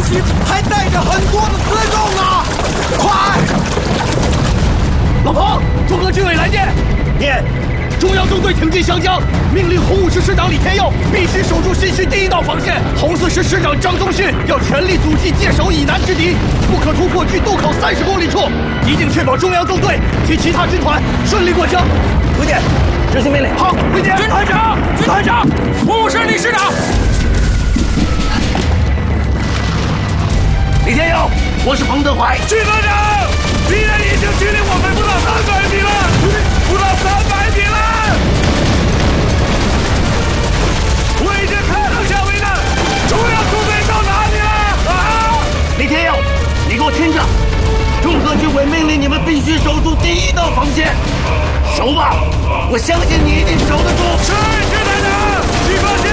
行还带着很多的辎重呢！快！ 老彭，中和军委来电。念。 中央纵队挺进湘江，命令红五师师长李天佑必须守住新区第一道防线。红四师师长张宗逊要全力阻击界首以南之敌，不可突破距渡口30公里处，一定确保中央纵队及其他军团顺利过江。回电，执行命令。好，回电。军团长，军团长，红五师李师长。李天佑，我是彭德怀。 军团长，敌人已经距离我们不到300米了，不到300米了。 我已经看到夏威了，中央纵队到哪里了？啊！ 李天佑，你给我听着，中和军委命令你们必须守住第一道防线，守吧！我相信你一定守得住。 是，军团长，你放心。